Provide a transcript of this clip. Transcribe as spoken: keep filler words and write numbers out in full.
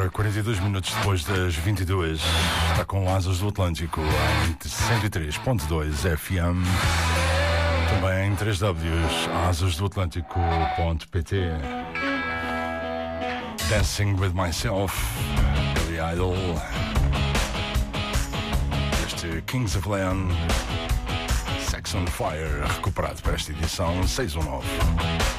Ora, quarenta e dois minutos depois das vinte e duas, está com Asas do Atlântico em cento e três ponto dois F M, também em três w asas do atlântico ponto p t. Dancing with Myself, Billy Idol, este Kings of Leon, Sex on Fire, recuperado para esta edição seiscentos e nove.